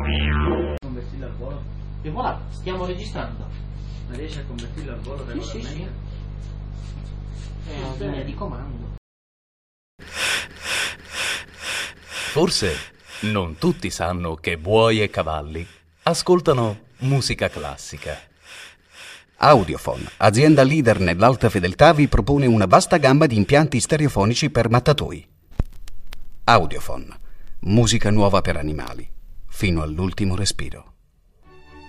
Convertirlo al volo? E voilà, stiamo registrando. Ma riesci a convertirlo al volo regolarmente? Sì. È una linea di comando. Forse non tutti sanno che buoi e cavalli ascoltano musica classica. Audiofon, azienda leader nell'alta fedeltà, vi propone una vasta gamma di impianti stereofonici per mattatoi. Audiofon, musica nuova per animali, fino all'ultimo respiro.